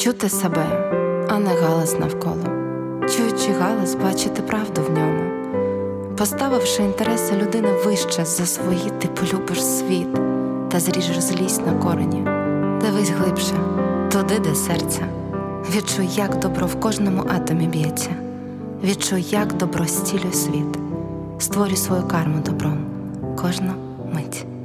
Чути себе, а не галас навколо. Чуючи галас, бачити правду в ньому. Поставивши інтереси людини вище за свої, ти полюбиш світ та зріжеш злість на корені. Дивись глибше, туди, де серце. Відчуй, як добро в кожному атомі б'ється. Відчуй, як добро зцілює світ. Створюй свою карму добром кожну мить.